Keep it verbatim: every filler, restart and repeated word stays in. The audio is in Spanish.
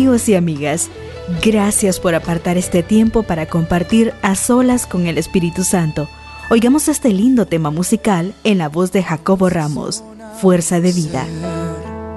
Amigos y amigas, gracias por apartar este tiempo para compartir a solas con el Espíritu Santo. Oigamos este lindo tema musical en la voz de Jacobo Ramos, Fuerza de Vida.